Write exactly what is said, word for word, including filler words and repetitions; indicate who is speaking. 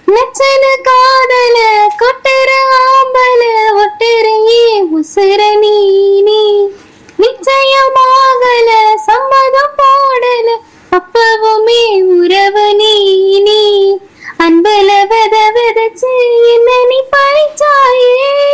Speaker 1: நச்சன காதல கொட்டுற ஆம்பல ஒட்டுறையே உசுர நீ நிச்சயமாகல சம்மதம் போடல அப்பவுமே உறவு நீ அன்பல வித விதச்சு என்ன நீ பழிச்சாயே